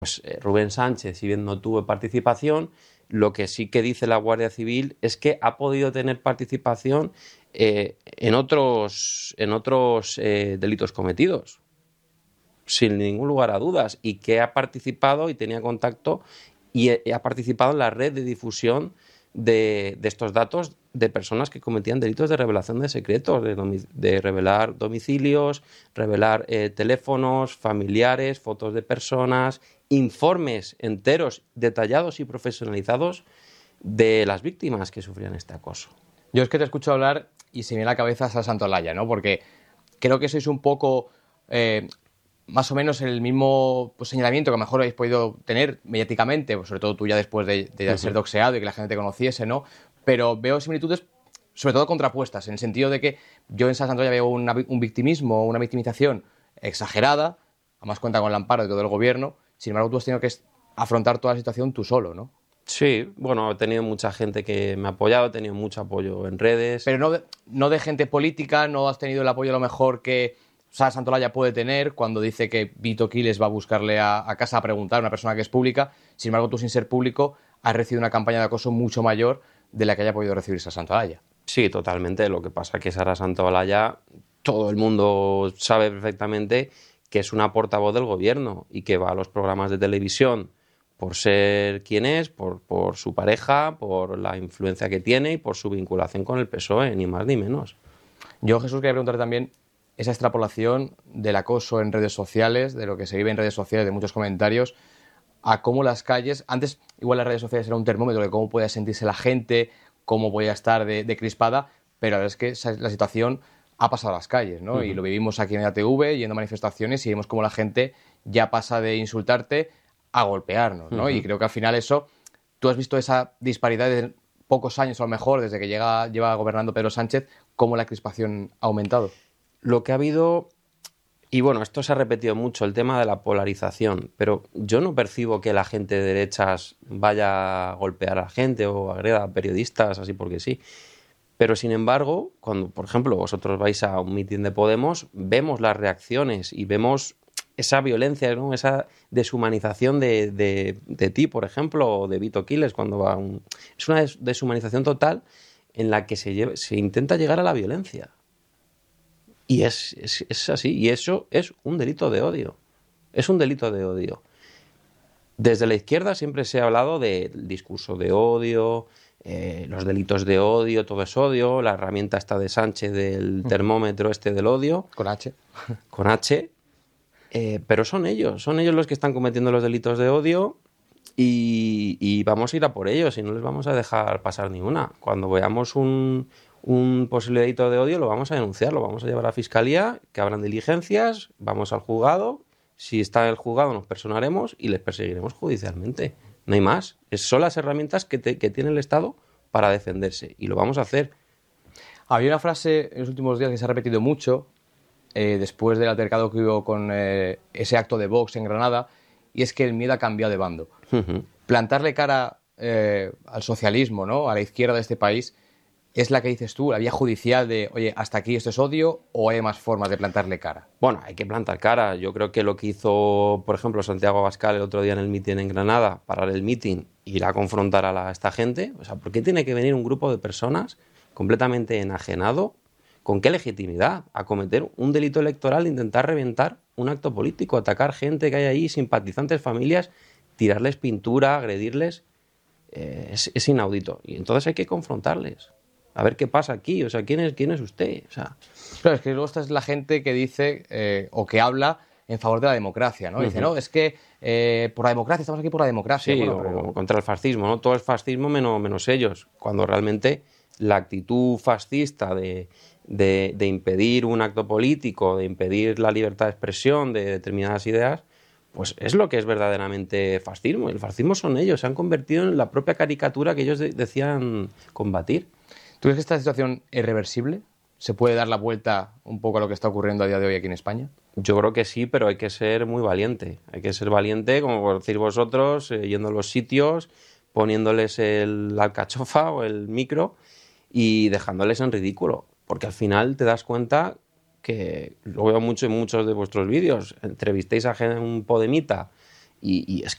Rubén Sánchez, si bien no tuvo participación, lo que sí que dice la Guardia Civil es que ha podido tener participación en otros delitos cometidos, sin ningún lugar a dudas, y que ha participado y tenía contacto y ha participado en la red de difusión de estos datos de personas que cometían delitos de revelación de secretos, de revelar domicilios, revelar teléfonos, familiares, fotos de personas, informes enteros, detallados y profesionalizados de las víctimas que sufrían este acoso. Yo es que te escucho hablar y se me viene a la cabeza Sara Santolaya, ¿no? Porque creo que sois un poco más o menos el mismo señalamiento que a lo mejor habéis podido tener mediáticamente, pues sobre todo tú ya después de ser doxeado y que la gente te conociese, ¿no? Pero veo similitudes sobre todo contrapuestas, en el sentido de que yo en Sara Santolaya veo un victimismo, una victimización exagerada, además cuenta con el amparo de todo el gobierno, sin embargo tú has tenido que afrontar toda la situación tú solo, ¿no? Sí, bueno, he tenido mucha gente que me ha apoyado, he tenido mucho apoyo en redes. Pero no de gente política, no has tenido el apoyo a lo mejor que Sara Santolaya puede tener cuando dice que Vito Quiles va a buscarle a casa a preguntar a una persona que es pública. Sin embargo, tú sin ser público has recibido una campaña de acoso mucho mayor de la que haya podido recibir Sara Santolaya. Sí, totalmente. Lo que pasa es que Sara Santolaya, todo el mundo sabe perfectamente que es una portavoz del gobierno y que va a los programas de televisión por ser quien es, por su pareja, por la influencia que tiene y por su vinculación con el PSOE, ni más ni menos. Yo, Jesús, quería preguntarte también esa extrapolación del acoso en redes sociales, de lo que se vive en redes sociales, de muchos comentarios, a cómo las calles, antes igual las redes sociales era un termómetro de cómo podía sentirse la gente, cómo podía estar de crispada, pero la verdad es que la situación ha pasado a las calles, ¿no? Y lo vivimos aquí en ATV, yendo a manifestaciones, y vemos cómo la gente ya pasa de insultarte a golpearnos, ¿no? Y creo que al final eso, tú has visto esa disparidad de pocos años a lo mejor, desde que lleva gobernando Pedro Sánchez, cómo la crispación ha aumentado. Lo que ha habido, y bueno, esto se ha repetido mucho, el tema de la polarización, pero yo no percibo que la gente de derechas vaya a golpear a la gente o agreda a periodistas así porque sí. Pero sin embargo, cuando, por ejemplo, vosotros vais a un mitin de Podemos, vemos las reacciones y vemos esa violencia, ¿no? Esa deshumanización de ti, por ejemplo, o de Vito Quiles cuando va a un... Es una deshumanización total en la que se intenta llegar a la violencia. Y es así. Y eso es un delito de odio. Es un delito de odio. Desde la izquierda siempre se ha hablado del discurso de odio, los delitos de odio, todo es odio, la herramienta esta de Sánchez del termómetro este del odio. Con H. Con H. Pero son ellos los que están cometiendo los delitos de odio y vamos a ir a por ellos y no les vamos a dejar pasar ni una. Cuando veamos un posible delito de odio lo vamos a denunciar, lo vamos a llevar a la fiscalía, que abran diligencias, vamos al juzgado. Si está en el juzgado nos personaremos y les perseguiremos judicialmente. No hay más. Son las herramientas que tiene el Estado para defenderse y lo vamos a hacer. Había una frase en los últimos días que se ha repetido mucho después del altercado que hubo con ese acto de Vox en Granada, y es que el miedo ha cambiado de bando. Plantarle cara al socialismo, ¿no? A la izquierda de este país, ¿es la que dices tú, la vía judicial de, oye, hasta aquí esto es odio, o hay más formas de plantarle cara? Bueno, hay que plantar cara. Yo creo que lo que hizo, por ejemplo, Santiago Abascal el otro día en el mitin en Granada, parar el mitin, ir a confrontar a esta gente. O sea, ¿por qué tiene que venir un grupo de personas completamente enajenado? ¿Con qué legitimidad? A cometer un delito electoral, intentar reventar un acto político, atacar gente que hay ahí, simpatizantes, familias, tirarles pintura, agredirles. Es inaudito. Y entonces hay que confrontarles. A ver qué pasa aquí, o sea, ¿quién es usted? O sea... Claro, es que luego esta es la gente que dice o que habla en favor de la democracia, ¿no? Dice, no, es que por la democracia, estamos aquí por la democracia. Sí, bueno, o contra el fascismo, ¿no? Todo es fascismo menos ellos, cuando realmente la actitud fascista de impedir un acto político, de impedir la libertad de expresión de determinadas ideas, pues es lo que es verdaderamente fascismo. El fascismo son ellos, se han convertido en la propia caricatura que ellos decían combatir. ¿Tú crees que esta situación es reversible? ¿Se puede dar la vuelta un poco a lo que está ocurriendo a día de hoy aquí en España? Yo creo que sí, pero hay que ser muy valiente. Hay que ser valiente, como decís vosotros, yendo a los sitios, poniéndoles la alcachofa o el micro y dejándoles en ridículo. Porque al final te das cuenta que, lo veo mucho en muchos de vuestros vídeos, entrevistéis a un podemita Y es